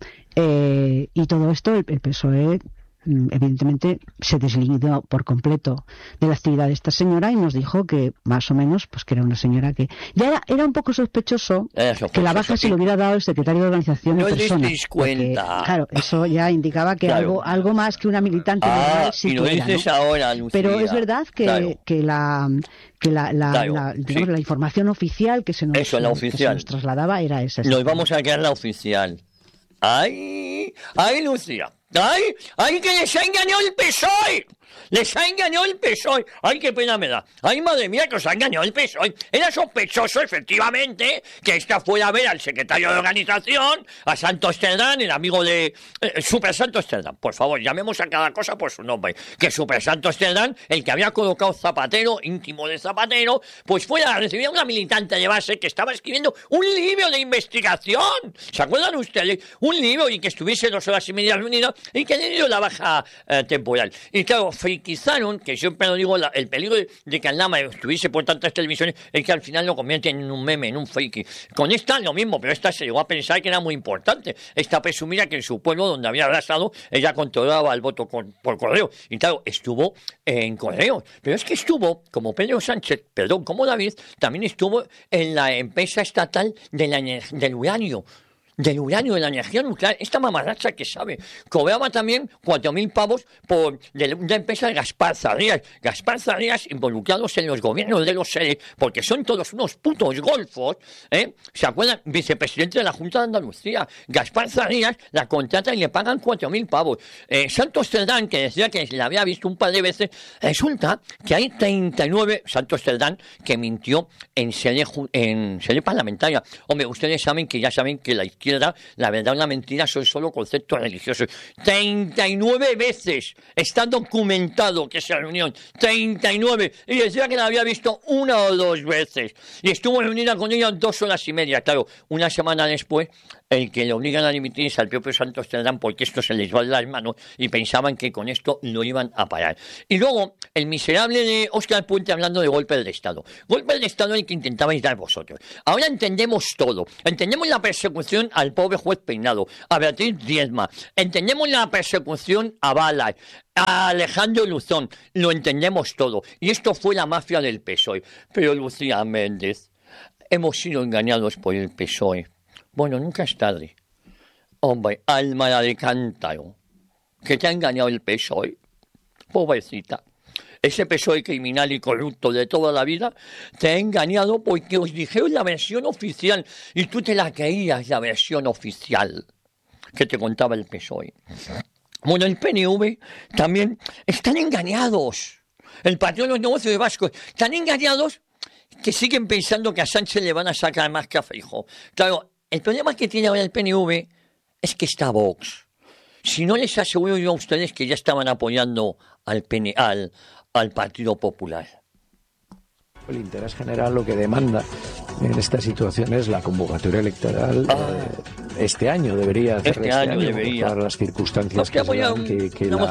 y todo esto el PSOE evidentemente se deslindó por completo de la actividad de esta señora y nos dijo que más o menos pues que era una señora que ya era un poco sospechoso que la baja se le hubiera dado el secretario de organización en persona, porque, claro, eso ya indicaba que algo más que una militante normal sí y lo dices, ¿no? Ahora, Lucía. Pero es verdad que la información oficial que se nos trasladaba era esa. Nos vamos a quedar la oficial. ¡Ay, Lucía! ¡Ay, que les ha engañado el PSOE! ¡Les ha engañado el PSOE! ¡Ay, qué pena me da! ¡Ay, madre mía, que os ha engañado el PSOE! Era sospechoso, efectivamente, que esta fuera a ver al secretario de organización, a Santos Cerdán, el amigo de... Super Santos Cerdán, por favor, llamemos a cada cosa por su nombre. Que Super Santos Cerdán, el que había colocado Zapatero, íntimo de Zapatero, pues fuera a recibir a una militante de base que estaba escribiendo un libro de investigación. ¿Se acuerdan ustedes? Un libro y que estuviese 2 horas y media reunido y que le dio la baja temporal. Y claro, frikizaron, que siempre lo digo, el peligro de que Aldama estuviese por tantas televisiones es que al final lo convierten en un meme, en un friki. Con esta lo mismo, pero esta se llegó a pensar que era muy importante. Esta presumía que en su pueblo, donde había arrasado, ella controlaba el voto por correo. Y claro, estuvo en correos. Pero es que estuvo, como Pedro Sánchez, como David, también estuvo en la empresa estatal del uranio. del uranio, de la energía nuclear. Esta mamarracha que sabe. Cobraba también 4.000 pavos de una empresa de Gaspar Zarrías. Gaspar Zarrías involucrados en los gobiernos de los seres, porque son todos unos putos golfos, ¿eh? ¿Se acuerdan? Vicepresidente de la Junta de Andalucía. Gaspar Zarrías la contrata y le pagan 4.000 pavos. Santos Cerdán, que decía que la había visto un par de veces, resulta que hay 39, Santos Cerdán, que mintió en sede parlamentaria. Hombre, ustedes saben que la izquierda, la verdad y la mentira son solo conceptos religiosos. 39 veces está documentado que esa reunión, 39, y decía que la había visto 1 o 2 veces, y estuvo reunida con ella 2 horas y media. Claro, una semana después, el que le obligan a dimitir es al propio Santos Cerdán, porque esto se les va de las manos y pensaban que con esto lo iban a parar. Y luego, el miserable de Óscar Puente hablando de golpe de Estado. Golpe de Estado el que intentabais dar vosotros. Ahora entendemos todo. Entendemos la persecución al pobre juez Peinado, a Beatriz Diezma. Entendemos la persecución a Balas, a Alejandro Luzón. Lo entendemos todo. Y esto fue la mafia del PSOE. Pero Lucía Méndez, hemos sido engañados por el PSOE. Bueno, nunca es tarde. Hombre, alma de cántaro, que te ha engañado el PSOE. Pobrecita. Ese PSOE criminal y corrupto de toda la vida te ha engañado porque os dijeron la versión oficial y tú te la creías, la versión oficial que te contaba el PSOE. Bueno, el PNV también están engañados. El Partido de los Negocios de Vascos están engañados, que siguen pensando que a Sánchez le van a sacar más que a Feijóo. Claro, el problema que tiene ahora el PNV es que está Vox. Si no, les aseguro yo a ustedes que ya estaban apoyando al Partido Popular. El interés general lo que demanda en esta situación es la convocatoria electoral. Este año debería hacerlo, este año debería, por las circunstancias que se dan, que la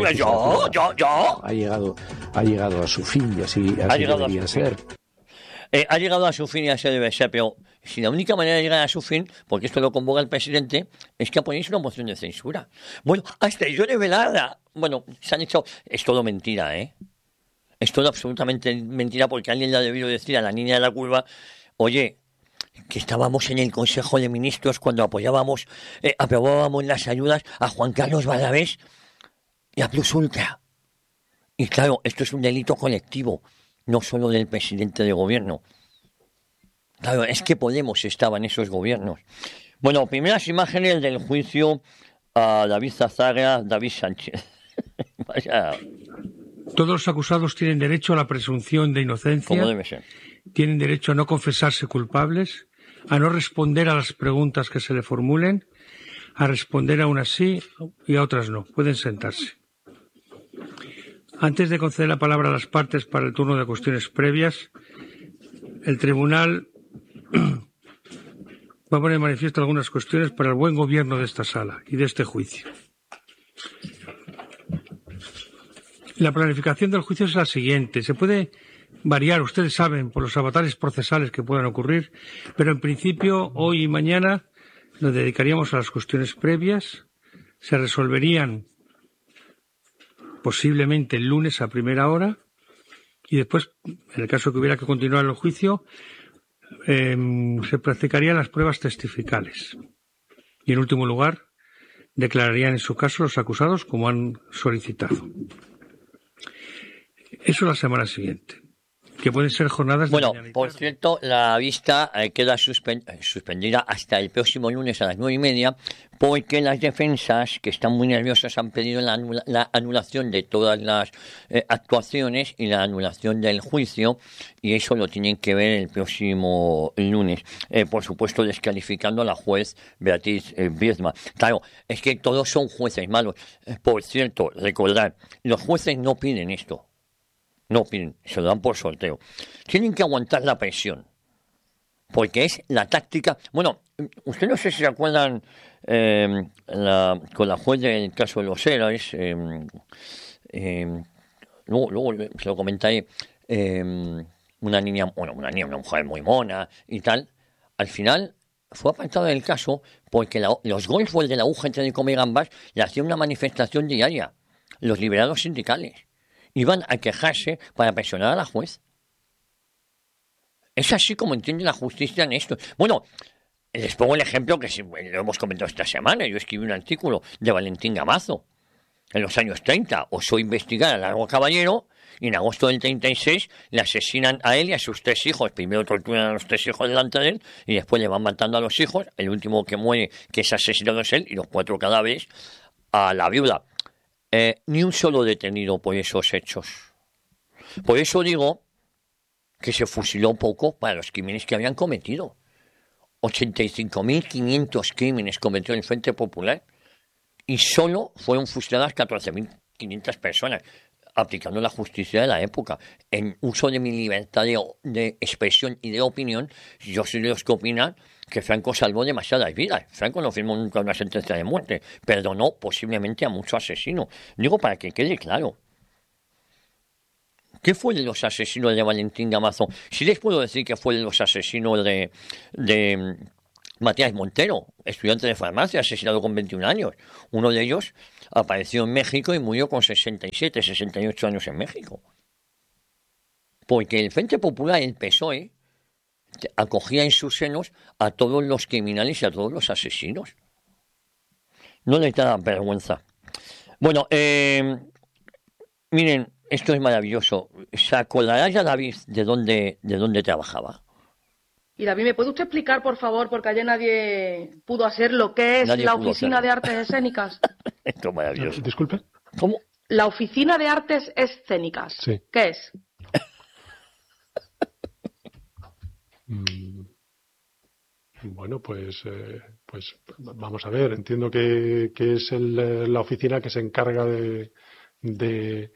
ha llegado a su fin y así debería ser. Ha llegado a su fin y así debe ser, pero si la única manera de llegar a su fin, porque esto lo convoca el presidente, es que apoyéis una moción de censura. Bueno, hasta Yone Velada. Bueno, se han hecho... Es todo mentira, ¿eh? Es todo absolutamente mentira, porque alguien le ha debido decir a la niña de la curva, oye, que estábamos en el Consejo de Ministros cuando aprobábamos las ayudas a Juan Carlos Barrabés y a Plus Ultra. Y claro, esto es un delito colectivo, no solo del presidente de gobierno. Claro, es que Podemos estaba en esos gobiernos. Bueno, primeras imágenes del juicio a David Zazaga, David Sánchez. Vaya. Todos los acusados tienen derecho a la presunción de inocencia. Como debe ser. Tienen derecho a no confesarse culpables, a no responder a las preguntas que se le formulen, a responder a unas sí y a otras no. Pueden sentarse. Antes de conceder la palabra a las partes para el turno de cuestiones previas, el tribunal va a poner en manifiesto algunas cuestiones para el buen gobierno de esta sala y de este juicio. La planificación del juicio es la siguiente. Se puede variar, ustedes saben, por los avatares procesales que puedan ocurrir, pero en principio, hoy y mañana, nos dedicaríamos a las cuestiones previas. Se resolverían posiblemente el lunes a primera hora y después, en el caso que hubiera que continuar el juicio, se practicarían las pruebas testificales. Y en último lugar, declararían en su caso los acusados como han solicitado. Eso la semana siguiente, que pueden ser jornadas de mañana y tarde. Por cierto, la vista queda suspendida hasta el próximo lunes a las 9:30, porque las defensas, que están muy nerviosas, han pedido la anulación de todas las actuaciones y la anulación del juicio, y eso lo tienen que ver el próximo lunes. Por supuesto, descalificando a la juez Beatriz Diezma. Claro, es que todos son jueces malos. Por cierto, recordar, los jueces no piden esto. No piden, se lo dan por sorteo. Tienen que aguantar la presión, porque es la táctica. Bueno, usted no sé si se acuerdan con la juez del caso de los héroes, luego se lo comentaré, una mujer muy mona y tal. Al final fue apartada del caso porque los golfos de la UGT de Come Gambas le hacían una manifestación diaria, los liberados sindicales. Iban a quejarse para presionar a la juez. Es así como entiende la justicia en esto. Bueno, Les pongo el ejemplo que lo hemos comentado esta semana. Yo escribí un artículo de Valentín Gamazo en los años 30. Osó investigar a Largo Caballero y en agosto del 36 le asesinan a él y a sus 3 hijos. Primero torturan a los 3 hijos delante de él y después le van matando a los hijos. El último que muere, que es asesinado, es él, y los 4 cadáveres a la viuda. Ni un solo detenido por esos hechos. Por eso digo que se fusiló poco para los crímenes que habían cometido. 85.500 crímenes cometió el Frente Popular y solo fueron fusiladas 14.500 personas, aplicando la justicia de la época. En uso de mi libertad de expresión y de opinión, yo soy de los que opinan que Franco salvó demasiadas vidas. Franco no firmó nunca una sentencia de muerte, perdonó posiblemente a muchos asesinos. Digo para que quede claro. ¿Qué fue de los asesinos de Valentín Gamazo? Sí les puedo decir que fue de los asesinos de Matías Montero, estudiante de farmacia, asesinado con 21 años. Uno de ellos apareció en México y murió con 67, 68 años en México. Porque el Frente Popular, el PSOE, acogía en sus senos a todos los criminales y a todos los asesinos. No les da vergüenza. Bueno, miren, esto es maravilloso. ¿Se acordará ya David de dónde trabajaba? Y David, ¿me puede usted explicar, por favor, porque ayer nadie pudo hacer lo que es la Oficina de Artes Escénicas? Esto es maravilloso. Disculpe. ¿Cómo? La Oficina de Artes Escénicas. Sí. ¿Qué es? Bueno, pues vamos a ver. Entiendo que es la oficina que se encarga de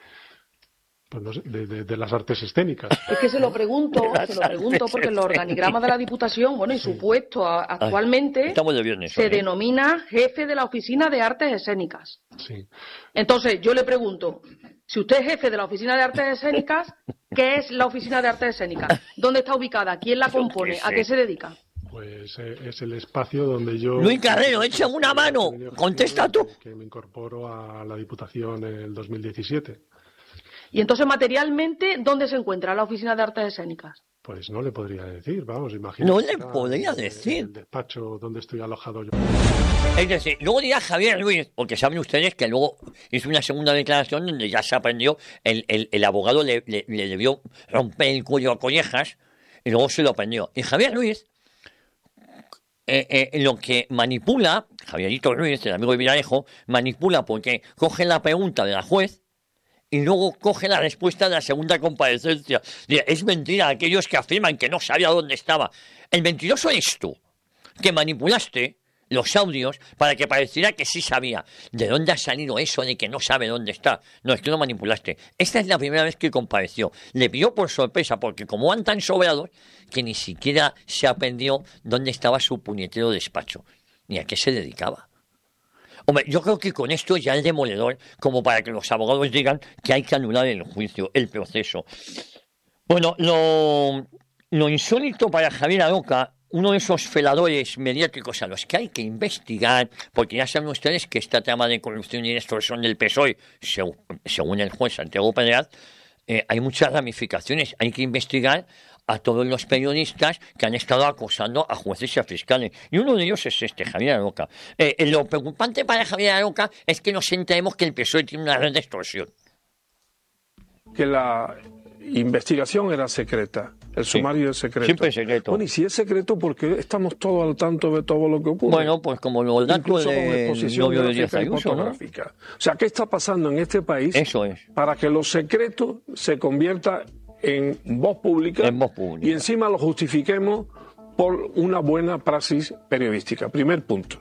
las artes escénicas. Es que se lo pregunto porque el organigrama de la Diputación, bueno, y su puesto actualmente se denomina jefe de la Oficina de Artes Escénicas. Sí. Entonces, yo le pregunto, si usted es jefe de la Oficina de Artes Escénicas, ¿qué es la Oficina de Artes Escénicas? ¿Dónde está ubicada? ¿Quién la compone? ¿A qué se dedica? Pues es el espacio donde yo... Luis Carrero, echa una mano, contesta tú. Que me incorporo a la Diputación en el 2017. Y entonces, materialmente, ¿dónde se encuentra la Oficina de Artes Escénicas? Pues no le podría decir, vamos, imagínate. No le podría decir. El despacho donde estoy alojado yo. Es decir, luego dirá Javier Ruiz, porque saben ustedes que luego hizo una segunda declaración donde ya se aprendió, el abogado le debió romper el cuello a collejas y luego se lo aprendió. Y Javier Ruiz, lo que manipula, Javierito Ruiz, el amigo de Villarejo, manipula porque coge la pregunta de la juez y luego coge la respuesta de la segunda comparecencia. Es mentira aquellos que afirman que no sabía dónde estaba. El mentiroso eres tú, que manipulaste los audios para que pareciera que sí sabía. ¿De dónde ha salido eso de que no sabe dónde está? No, es que lo manipulaste. Esta es la primera vez que compareció. Le pilló por sorpresa, porque como van tan sobrados, que ni siquiera se aprendió dónde estaba su puñetero despacho, ni a qué se dedicaba. Hombre, yo creo que con esto ya es demoledor, como para que los abogados digan que hay que anular el juicio, el proceso. Bueno, lo insólito para Javier Aroca, uno de esos feladores mediáticos a los que hay que investigar, porque ya saben ustedes que esta trama de corrupción y extorsión del PSOE, según el juez Santiago Pedraz, hay muchas ramificaciones. Hay que investigar a todos los periodistas que han estado acosando a jueces y a fiscales. Y uno de ellos es Javier Aroca. Lo preocupante para Javier Aroca es que nos enteremos que el PSOE tiene una red de extorsión. Que la investigación era secreta, el sumario es secreto. Siempre es secreto. Bueno, y si es secreto, ¿por qué estamos todos al tanto de todo lo que ocurre? Bueno, pues como los datos del novio de Díaz Ayuso, ¿no? O sea, ¿qué está pasando en este país? Eso es. Para que lo secreto se convierta en voz pública, y encima lo justifiquemos por una buena praxis periodística. Primer punto.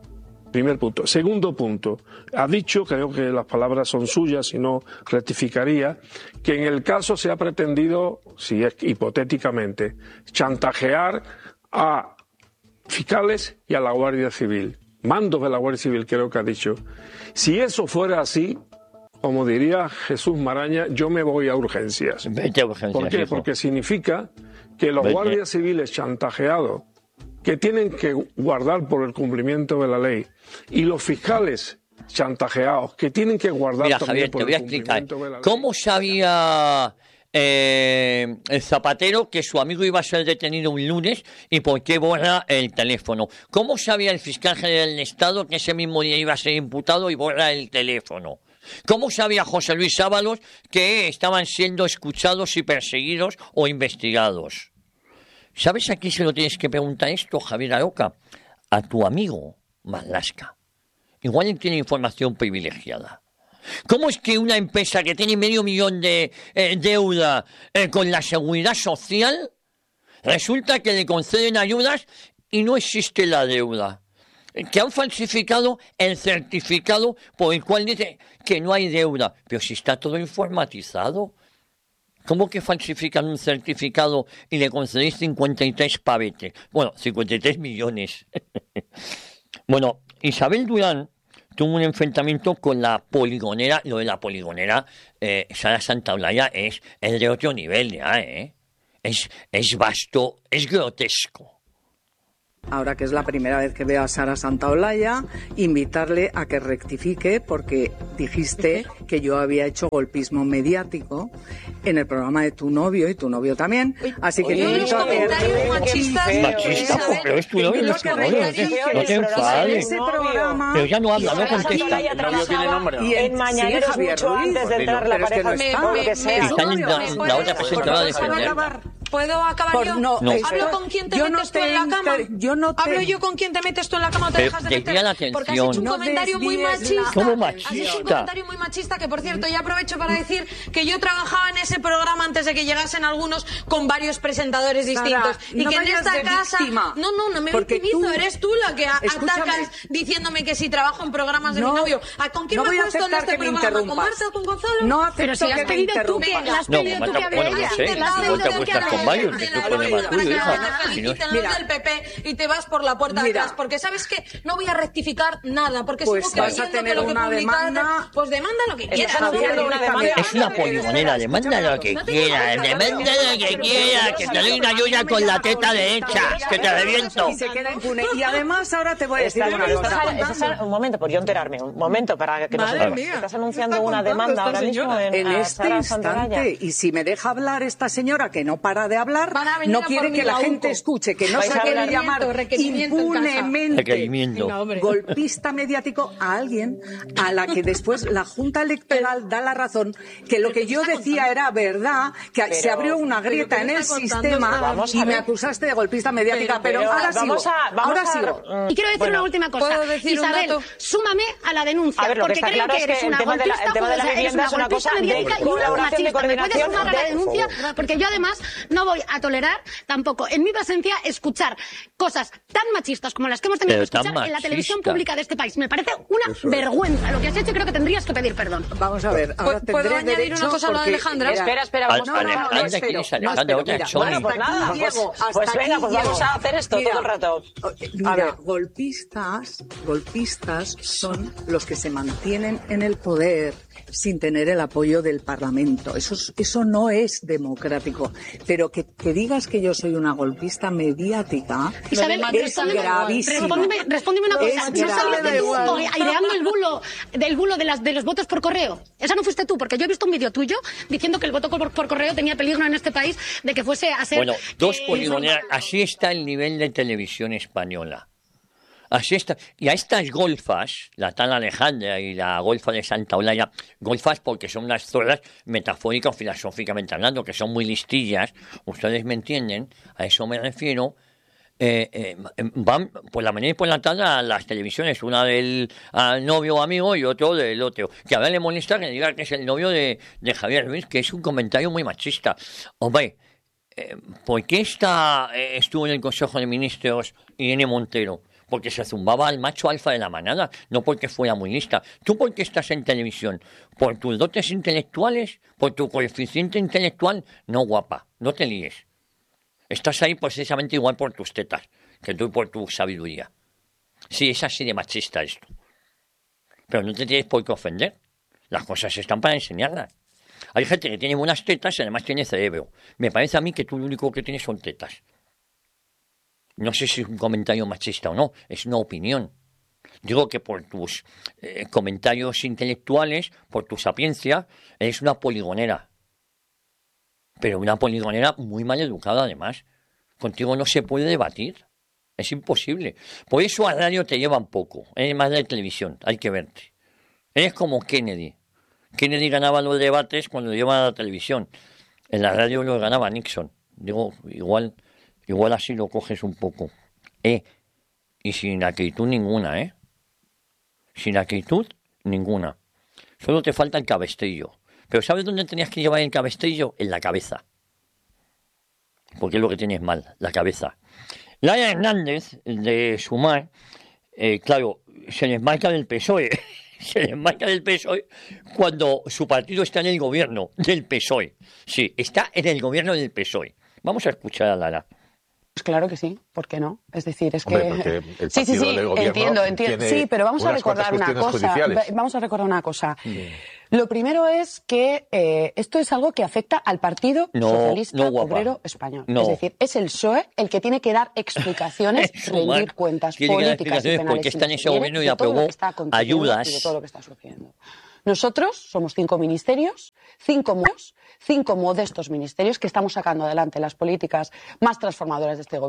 Segundo punto, ha dicho, creo que las palabras son suyas, si no rectificaría, que en el caso se ha pretendido, si es hipotéticamente, chantajear a fiscales y a la Guardia Civil. Mandos de la Guardia Civil, creo que ha dicho. Si eso fuera así, como diría Jesús Maraña, yo me voy a urgencias. Vete a urgencias. ¿Por qué? Porque significa que los guardias civiles chantajeados, que tienen que guardar por el cumplimiento de la ley, y los fiscales chantajeados, que tienen que guardar también Javier, por te voy el a explicar cumplimiento de la ley. cómo sabía el Zapatero que su amigo iba a ser detenido un lunes y por qué borra el teléfono? ¿Cómo sabía el fiscal general del Estado que ese mismo día iba a ser imputado y borra el teléfono? ¿Cómo sabía José Luis Ábalos que estaban siendo escuchados y perseguidos o investigados? ¿Sabes a quién se lo tienes que preguntar esto, Javier Aroca? A tu amigo Marlaska. Igual él tiene información privilegiada. ¿Cómo es que una empresa que tiene $500,000 de deuda con la Seguridad Social, resulta que le conceden ayudas y no existe la deuda? Que han falsificado el certificado por el cual dice que no hay deuda. Pero si está todo informatizado. ¿Cómo que falsifican un certificado y le concedéis 53 pavetes? Bueno, 53 millones. Bueno, Isabel Durán tuvo un enfrentamiento con la poligonera. Lo de la poligonera, Sara Santaolalla, es de otro nivel ya, Es vasto, es grotesco. Ahora que es la primera vez que veo a Sara Santaolalla, invitarle a que rectifique porque dijiste que yo había hecho golpismo mediático en el programa de tu novio y tu novio también. Así que te invito a que machista, pero es tu novio, no es tu novio. No te enfades. Pero ya no habla, no contesta. El novio tiene nombre. En Mañaneros mucho antes de entrar la pareja. Están en la otra presentadora de defender. ¿Puedo acabar yo? No, ¿Hablo con quién te metes tú en la cama? ¿Hablo yo con quién te metes tú en la cama o te dejas de meter? Porque has hecho un comentario muy machista. ¿Cómo machista? Has hecho un comentario muy machista que, por cierto, ya aprovecho para decir que yo trabajaba en ese programa antes de que llegasen algunos con varios presentadores distintos. Y que en esta casa... No me victimizo. Eres tú la que atacas diciéndome que si trabajo en programas de mi novio. ¿Con quién me he puesto en este programa? ¿Con Marta o con Gonzalo? No acepto que me interrumpas. ¿Has pedido tú que hable? Con varios, que es problema tuyo, hija. Los del PP y te vas por la puerta de atrás, porque sabes que no voy a rectificar nada, porque pues sigo creyendo que lo que publicaste, pues demanda lo que quieras. Es una poligonera, demanda lo que quieras, demanda lo que quieras, que te doy una ayuda con la teta derecha, que te reviento. Y se queda impune. Y además ahora te voy a decir una cosa. Un momento, por yo enterarme, un momento para que nos estás anunciando una demanda ahora mismo en este instante. Y si me deja hablar esta señora que no para de hablar, no quiere que la gente escuche, que no se quiere llamar impunemente golpista mediático a alguien a la que después la Junta Electoral da la razón, que lo que yo decía era verdad, que se abrió una grieta en el sistema y me acusaste de golpista mediática, pero ahora sigo. Y quiero decir una última cosa. Isabel, súmame a la denuncia, porque creo que eres una golpista, eres una golpista mediática y una machista. Me puedes sumar a la denuncia, porque yo además no voy a tolerar tampoco en mi presencia escuchar cosas tan machistas como las que hemos tenido que escuchar en la televisión pública de este país. Me parece una vergüenza lo que has hecho y creo que tendrías que pedir perdón. Vamos a ver, ahora ¿puedo añadir una cosa a lo de Alejandra? Espera. Pues venga, pues vamos a hacer esto todo el rato. Mira, golpistas son los que se mantienen en el poder sin tener el apoyo del Parlamento. Eso no es democrático. Pero que digas que yo soy una golpista mediática Isabel, es gravísimo. Respóndeme una cosa. ¿No saliste aireando el bulo de los votos por correo? Esa no fuiste tú, porque yo he visto un vídeo tuyo diciendo que el voto por correo tenía peligro en este país de que fuese a ser... Bueno, dos poligoneras. Así está el nivel de televisión española. Así está. Y a estas golfas, la tal Alejandra y la golfa de Santaolalla, golfas porque son unas zorras metafóricas o filosóficamente hablando, que son muy listillas, ustedes me entienden, a eso me refiero, van por la mañana y por la tarde a las televisiones, una del novio o amigo y otro del otro, que a ver le molesta que diga que es el novio de Javier Ruiz, que es un comentario muy machista. Hombre, ¿por qué estuvo en el Consejo de Ministros Irene Montero? Porque se zumbaba al macho alfa de la manada, no porque fuera muy lista. ¿Tú por qué estás en televisión? ¿Por tus dotes intelectuales? ¿Por tu coeficiente intelectual? No, guapa, no te líes. Estás ahí precisamente igual por tus tetas, que tú por tu sabiduría. Sí, es así de machista esto. Pero no te tienes por qué ofender. Las cosas están para enseñarlas. Hay gente que tiene buenas tetas y además tiene cerebro. Me parece a mí que tú lo único que tienes son tetas. No sé si es un comentario machista o no, es una opinión. Digo que por tus comentarios intelectuales, por tu sapiencia, eres una poligonera. pero una poligonera muy mal educada además. Contigo no se puede debatir, es imposible. Por eso a radio te llevan poco, eres más de televisión, hay que verte. Eres como Kennedy. Kennedy ganaba los debates cuando lo llevaban a la televisión. En la radio los ganaba Nixon. Digo, igual así lo coges un poco. Y sin acritud ninguna, Sin acritud ninguna. Solo te falta el cabestrillo. Pero ¿sabes dónde tenías que llevar el cabestrillo? En la cabeza. Porque es lo que tienes mal, la cabeza. Laia Hernández, de Sumar, claro, se les marca del PSOE. Se les marca del PSOE cuando su partido está en el gobierno del PSOE. Sí, está en el gobierno del PSOE. Vamos a escuchar a Lara. Pues claro que sí, ¿por qué no? Es decir, es Hombre, que... porque el sí, partido del entiendo. Sí, pero vamos a recordar una cosa. Lo primero es que esto es algo que afecta al Partido Socialista Obrero Español. Es decir, es el PSOE el que tiene que dar explicaciones, rendir cuentas políticas y penales. Porque está en ese gobierno y aprobó ayudas. Y de todo lo que está sucediendo. Nosotros somos 5 ministerios, 5 modestos ministerios que estamos sacando adelante las políticas más transformadoras de este gobierno.